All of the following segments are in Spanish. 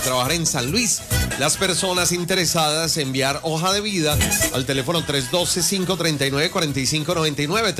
trabajar en San Luis. Las personas interesadas enviar hoja de vida al teléfono 312-539-4599,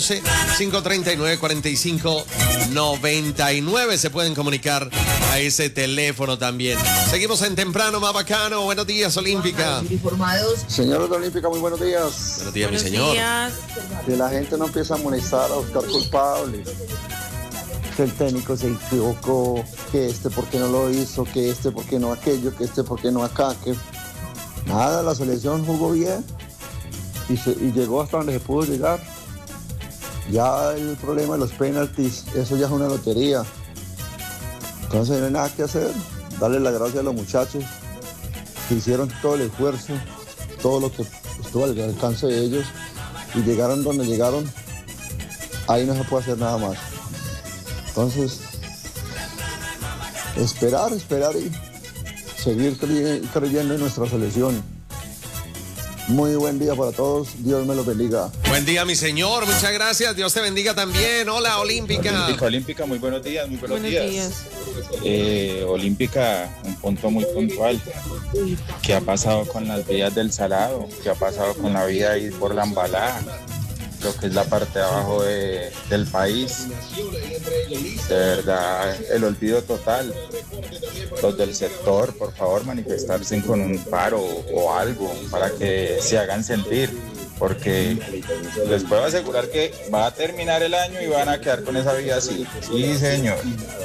312-539-4599. Se pueden comunicar a ese teléfono también. Seguimos en Temprano, más bacano. Buenos días, Olímpica. Señores de Olímpica, muy buenos días. Buenos días, mi señor. Que la gente no empieza a molestar, a buscar culpables. Que el técnico se equivocó, que por qué no lo hizo, que por qué no aquello, que por qué no acá, que nada, la selección jugó bien y llegó hasta donde se pudo llegar. Ya el problema de los penaltis, eso ya es una lotería. Entonces no hay nada que hacer, darle las gracias a los muchachos que hicieron todo el esfuerzo, todo lo que estuvo al alcance de ellos y llegaron donde llegaron. Ahí no se puede hacer nada más. Entonces, esperar y seguir creyendo en nuestra selección. Muy buen día para todos, Dios me los bendiga. Buen día, mi señor, muchas gracias, Dios te bendiga también. Hola, Olímpica. Olímpica, muy buenos días, buenos días. Olímpica, un punto muy puntual. ¿Qué ha pasado con las vías del Salado? ¿Qué ha pasado con la vía ahí por la Embalada? Lo que es la parte de abajo del país. De verdad, el olvido total. Los del sector, por favor, manifestarse con un paro o algo para que se hagan sentir, porque les puedo asegurar que va a terminar el año y van a quedar con esa vía así. Sí, señor.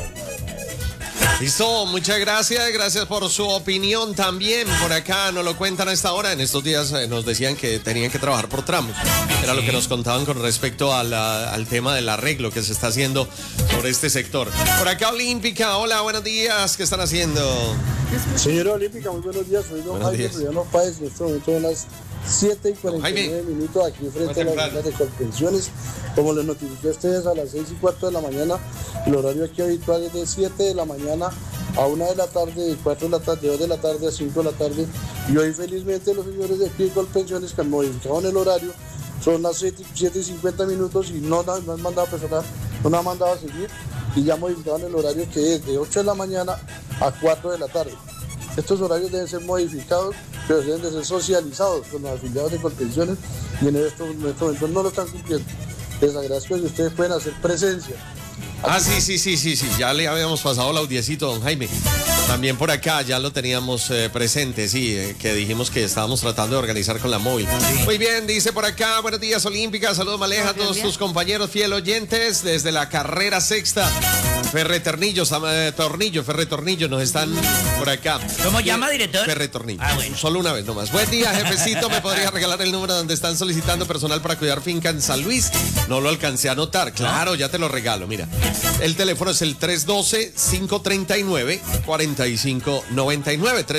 Listo, muchas gracias por su opinión también. Por acá nos lo cuentan a esta hora. En estos días nos decían que tenían que trabajar por tramos. Era lo que nos contaban con respecto al tema del arreglo que se está haciendo sobre este sector. Por acá, Olímpica, hola, buenos días, ¿qué están haciendo? Señora Olímpica, muy buenos días, soy don Jaime Rubiano Páez. En este momento son las 7:49 aquí frente a las oficinas de Colpensiones. Como les notifiqué a ustedes, a las 6:15 de la mañana, el horario aquí habitual es de 7 de la mañana a 1 de la tarde, de 4 de la tarde, de 2 de la tarde a 5 de la tarde. Y hoy felizmente los señores de aquí de Colpensiones que han modificado el horario, son las 7:50 y no han mandado a personal, no han mandado a seguir y ya modificaron el horario que es de 8 de la mañana a 4 de la tarde. Estos horarios deben ser modificados, pero deben de ser socializados con los afiliados de Colpensiones y en estos momentos no lo están cumpliendo. Les agradezco que ustedes pueden hacer presencia. Sí, ya le habíamos pasado el audiecito, don Jaime. También por acá ya lo teníamos presente, que dijimos que estábamos tratando de organizar con la móvil. Sí. Muy bien, dice por acá, buenos días, Olímpica, saludos Maleja a todos tus compañeros fiel oyentes desde la carrera sexta. Ferretornillo nos están por acá. ¿Cómo llama, director? Ferretornillo. Bueno. Solo una vez nomás. Buen día, jefecito, ¿me podría regalar el número donde están solicitando personal para cuidar finca en San Luis? No lo alcancé a anotar. Claro, ya te lo regalo, mira. El teléfono es el 312-539-4599.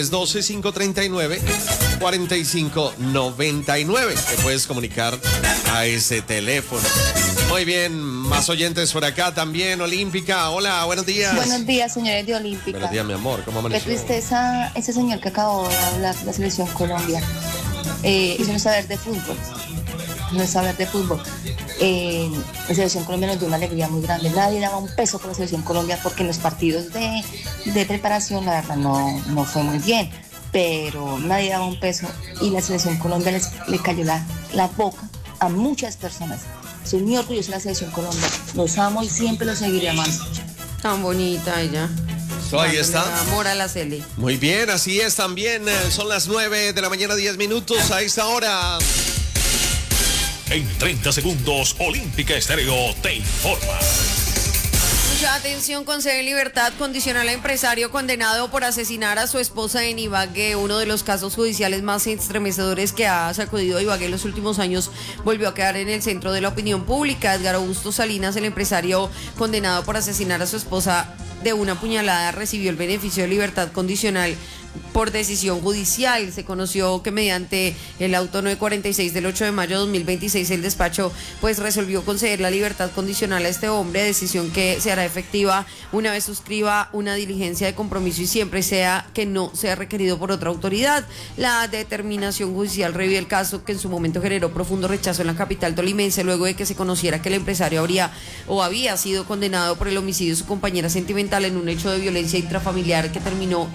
312-539-4599. Te puedes comunicar a ese teléfono. Muy bien, más oyentes por acá también, Olímpica. Hola, buenos días. Buenos días, señores de Olímpica. Buenos días, mi amor, ¿cómo amaneció? Qué tristeza ese señor que acabó de hablar de la Selección Colombia. Eso no es saber de fútbol. No es saber de fútbol. La Selección Colombia nos dio una alegría muy grande. Nadie daba un peso por la Selección Colombia porque en los partidos de preparación, la verdad, no fue muy bien. Pero nadie daba un peso y la Selección Colombia le cayó la boca a muchas personas. Soy muy orgullosa de la Selección Colombia. Los amo y siempre los seguiré amando. Tan bonita ella. Ahí está. Amor a la Cele. Muy bien, así es también. Son las 9 de la mañana, 10 minutos a esta hora. En 30 segundos, Olímpica Estéreo te informa. Mucha atención, concede en libertad condicional a empresario condenado por asesinar a su esposa en Ibagué. Uno de los casos judiciales más estremecedores que ha sacudido a Ibagué en los últimos años volvió a quedar en el centro de la opinión pública. Edgar Augusto Salinas, el empresario condenado por asesinar a su esposa de una puñalada, recibió el beneficio de libertad condicional por decisión judicial. Se conoció que mediante el auto 946 del 8 de mayo de 2026 el despacho pues resolvió conceder la libertad condicional a este hombre, decisión que se hará efectiva una vez suscriba una diligencia de compromiso y siempre sea que no sea requerido por otra autoridad. La determinación judicial revive el caso que en su momento generó profundo rechazo en la capital tolimense luego de que se conociera que el empresario había sido condenado por el homicidio de su compañera sentimental en un hecho de violencia intrafamiliar que terminó en tragedia.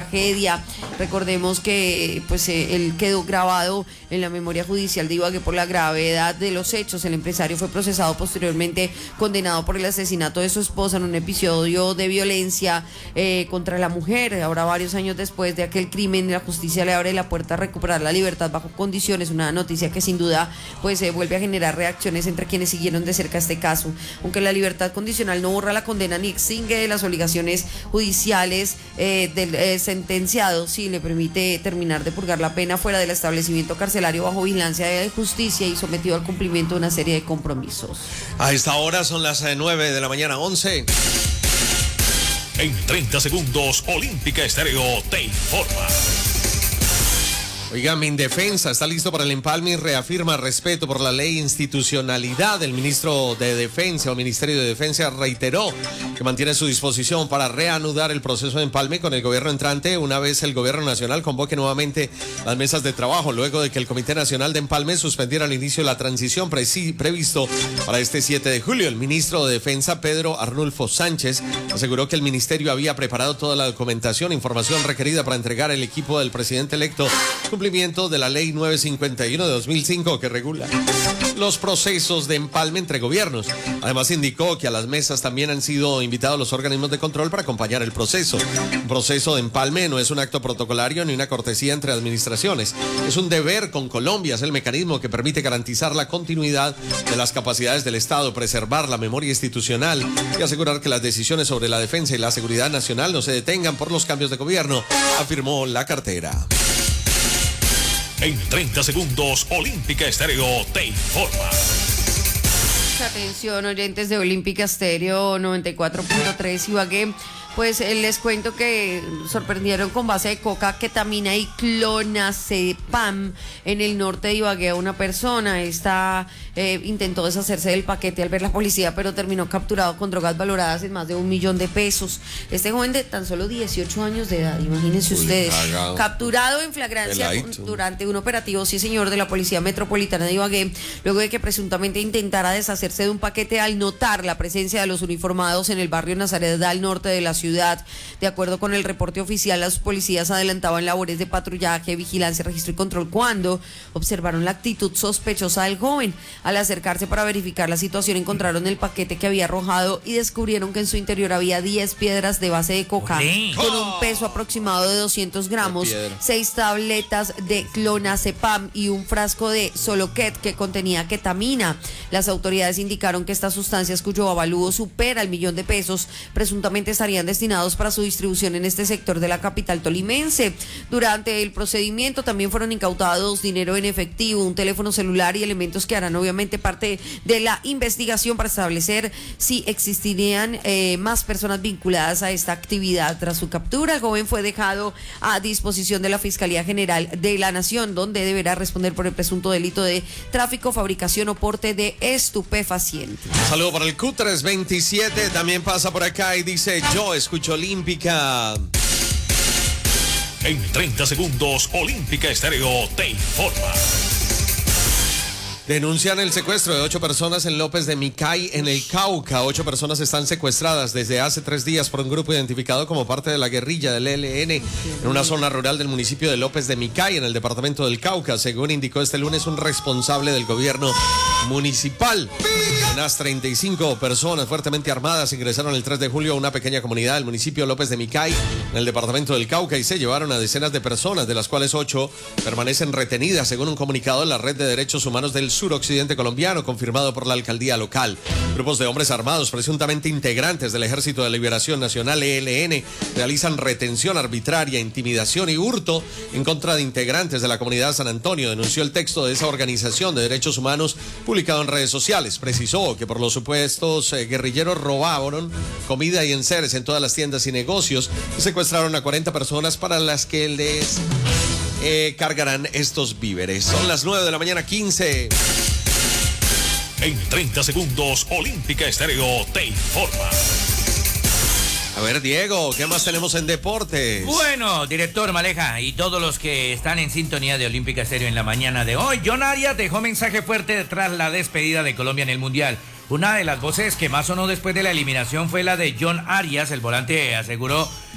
tragedia. Recordemos que pues él quedó grabado en la memoria judicial de Ibagué por la gravedad de los hechos. El empresario fue procesado, posteriormente condenado por el asesinato de su esposa en un episodio de violencia contra la mujer. Ahora, varios años después de aquel crimen, la justicia le abre la puerta a recuperar la libertad bajo condiciones. Una noticia que sin duda pues vuelve a generar reacciones entre quienes siguieron de cerca este caso. Aunque la libertad condicional no borra la condena ni extingue las obligaciones judiciales del sentenciado, sí le permite terminar de purgar la pena fuera del establecimiento carcelario bajo vigilancia de justicia y sometido al cumplimiento de una serie de compromisos. A esta hora son las 9 de la mañana, 11. En 30 segundos, Olímpica Estéreo te informa. Oiga, Mindefensa está listo para el empalme y reafirma respeto por la ley e institucionalidad. El ministro de Defensa o Ministerio de Defensa reiteró que mantiene su disposición para reanudar el proceso de empalme con el gobierno entrante una vez el gobierno nacional convoque nuevamente las mesas de trabajo, luego de que el Comité Nacional de Empalme suspendiera el inicio de la transición previsto para este 7 de julio. El ministro de Defensa, Pedro Arnulfo Sánchez, aseguró que el ministerio había preparado toda la documentación e información requerida para entregar el equipo del presidente electo cumplimiento de la ley 951 de 2005 que regula los procesos de empalme entre gobiernos. Además indicó que a las mesas también han sido invitados los organismos de control para acompañar el proceso. Un proceso de empalme no es un acto protocolario ni una cortesía entre administraciones. Es un deber con Colombia, es el mecanismo que permite garantizar la continuidad de las capacidades del Estado, preservar la memoria institucional y asegurar que las decisiones sobre la defensa y la seguridad nacional no se detengan por los cambios de gobierno, afirmó la cartera. En 30 segundos, Olímpica Estéreo te informa. Atención, oyentes de Olímpica Estéreo 94.3 Ibagué. Pues les cuento que sorprendieron con base de coca, ketamina y clonazepam en el norte de Ibagué a una persona. Esta intentó deshacerse del paquete al ver la policía, pero terminó capturado con drogas valoradas en más de $1 millón. Este joven de tan solo 18 años de edad, imagínense ustedes, capturado en flagrancia durante un operativo, sí señor, de la Policía Metropolitana de Ibagué, luego de que presuntamente intentara deshacerse de un paquete al notar la presencia de los uniformados en el barrio Nazaret al norte de la ciudad. De acuerdo con el reporte oficial, las policías adelantaban labores de patrullaje, vigilancia, registro y control cuando observaron la actitud sospechosa del joven. Al acercarse para verificar la situación, encontraron el paquete que había arrojado y descubrieron que en su interior había 10 piedras de base de coca con un peso aproximado de 200 gramos, 6 tabletas de clonazepam y un frasco de Soloquet que contenía ketamina. Las autoridades indicaron que estas sustancias, cuyo avalúo supera el $1 millón, presuntamente estarían destinados para su distribución en este sector de la capital tolimense. Durante el procedimiento también fueron incautados dinero en efectivo, un teléfono celular y elementos que harán obviamente parte de la investigación para establecer si existirían más personas vinculadas a esta actividad. Tras su captura, el joven fue dejado a disposición de la Fiscalía General de la Nación, donde deberá responder por el presunto delito de tráfico, fabricación o porte de estupefacientes. Saludo para el Q327, también pasa por acá y dice: yo escucho Olímpica. En 30 segundos, Olímpica Estéreo te informa. Denuncian el secuestro de 8 personas en López de Micay, en el Cauca. 8 personas están secuestradas desde hace 3 días por un grupo identificado como parte de la guerrilla del ELN en una zona rural del municipio de López de Micay, en el departamento del Cauca, según indicó este lunes un responsable del gobierno municipal. Unas 35 personas fuertemente armadas ingresaron el 3 de julio a una pequeña comunidad del municipio de López de Micay, en el departamento del Cauca, y se llevaron a decenas de personas, de las cuales 8 permanecen retenidas, según un comunicado de la Red de Derechos Humanos del suroccidente colombiano, confirmado por la alcaldía local. Grupos de hombres armados, presuntamente integrantes del Ejército de Liberación Nacional, ELN, realizan retención arbitraria, intimidación y hurto en contra de integrantes de la comunidad San Antonio, denunció el texto de esa organización de derechos humanos publicado en redes sociales. Precisó que por los supuestos guerrilleros robaron comida y enseres en todas las tiendas y negocios y secuestraron a 40 personas para las que les cargarán estos víveres. Son las 9 de la mañana, 15. En 30 segundos, Olímpica Estéreo te informa. A ver, Diego, ¿qué más tenemos en deportes? Bueno, director Maleja y todos los que están en sintonía de Olímpica Estéreo en la mañana de hoy, John Arias dejó mensaje fuerte tras la despedida de Colombia en el Mundial. Una de las voces que más sonó después de la eliminación fue la de John Arias. El volante aseguró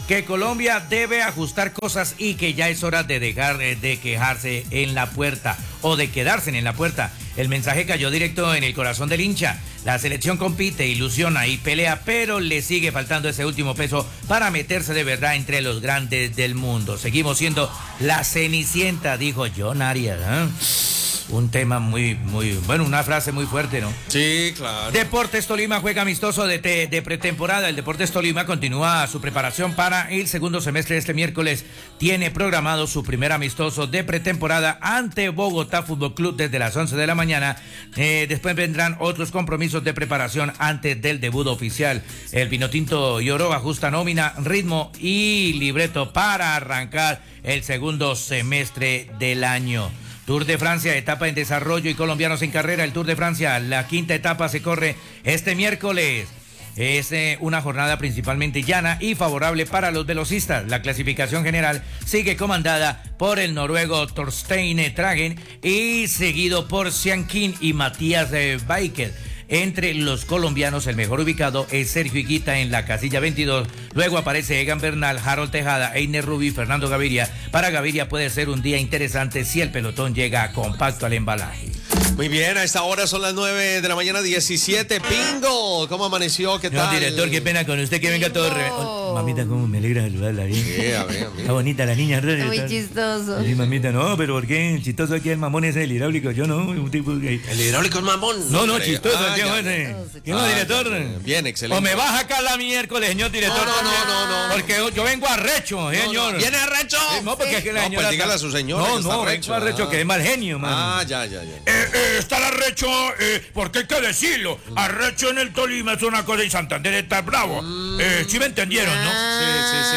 que Colombia debe ajustar cosas y que ya es hora de dejar de quejarse en la puerta o de quedarse en la puerta. El mensaje cayó directo en el corazón del hincha. La selección compite, ilusiona y pelea, pero le sigue faltando ese último peso para meterse de verdad entre los grandes del mundo. Seguimos siendo la Cenicienta, dijo John Arias, ¿eh? Un tema muy, bueno, una frase muy fuerte, ¿no? Sí, claro. Deportes Tolima juega amistoso de pretemporada. El Deportes Tolima continúa su preparación para el segundo semestre. Este miércoles tiene programado su primer amistoso de pretemporada ante Bogotá Fútbol Club desde las 11 de la mañana. Después vendrán otros compromisos de preparación antes del debut oficial. El Vinotinto y Oro ajusta nómina, ritmo y libreto para arrancar el segundo semestre del año. Tour de Francia, etapa en desarrollo y colombianos en carrera. El Tour de Francia, la quinta etapa se corre este miércoles. Es una jornada principalmente llana y favorable para los velocistas. La clasificación general sigue comandada por el noruego Torstein Tragen y seguido por Siankin y Matías Baikel. Entre los colombianos, el mejor ubicado es Sergio Higuita en la casilla 22. Luego aparece Egan Bernal, Harold Tejada, Einer Rubí, Fernando Gaviria. Para Gaviria puede ser un día interesante si el pelotón llega compacto al embalaje. Muy bien, a esta hora son las 9 de la mañana, 17. Pingo, ¿cómo amaneció? ¿Qué tal? No, director, qué pena con usted que venga todo Mamita, cómo me alegra saludarla bien. Sí, a ver. Está bonita la niña. Está muy chistoso. Sí, mamita, no, pero ¿por qué? El chistoso aquí el mamón es el hidráulico, yo no, un tipo que... ¿El hidráulico es mamón? No, chistoso, ¿qué más, director? Bien, excelente. O me baja acá la miércoles, señor director. No. Porque yo vengo arrecho, señor. ¿Viene arrecho? No, porque es que la señora... pues dígale a su señora. No, vengo arrecho, que es mal genio, man. Ya. Está el arrecho, porque hay que decirlo. Arrecho en el Tolima es una cosa y Santander está bravo. ¿Sí me entendieron, no? Sí.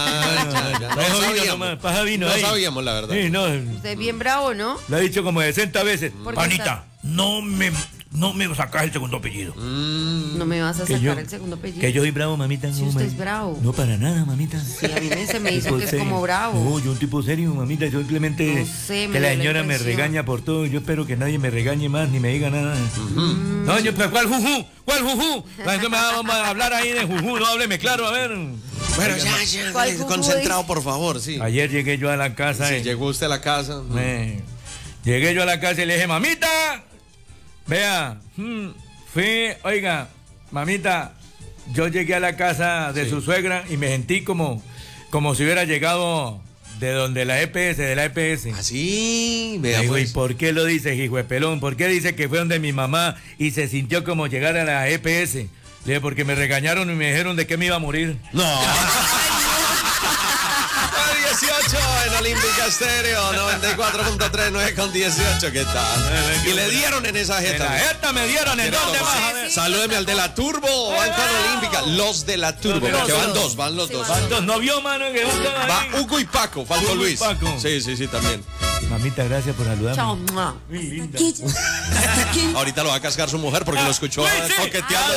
No sabíamos, la verdad. Sí, no. Usted es bien bravo, ¿no? Lo ha dicho como 60 veces. Panita, no me sacas el segundo apellido. No me vas a sacar el segundo apellido. Que yo soy bravo, mamita. Si usted es bravo. No, para nada, mamita. Sí, a mí se me hizo que es como bravo. No, yo un tipo serio, mamita. Yo simplemente No sé, que la señora me regaña por todo. Yo espero que nadie me regañe más ni me diga nada. No, yo, pero ¿cuál juju? Me vamos a hablar ahí de juju, no hábleme claro, a ver. Bueno, ya, concentrado, por favor, sí. Ayer llegué yo a la casa. Sí, llegó usted a la casa. Llegué yo a la casa y le dije, mamita, vea, oiga, mamita, yo llegué a la casa de su suegra y me sentí como si hubiera llegado de donde la EPS, de la EPS. Así, vea digo, pues. ¿Y por qué lo dice, hijo de pelón? ¿Por qué dice que fue donde mi mamá y se sintió como llegar a la EPS? Le dije, porque me regañaron y me dijeron de que me iba a morir. No. 18 en Olímpica Estéreo, 94.3, 9.18, ¿qué tal? Y le dieron en esa jeta. En la jeta me dieron, ¿en dónde más? Salúdeme al de la Turbo, van con Olímpica, los de la Turbo, porque van los dos. Van dos, no vio, mano, que va Hugo y Paco, faltó Luis. Sí, también. Mamita, gracias por saludarme. Chao. Muy linda. Ahorita lo va a cascar su mujer porque lo escuchó coqueteando.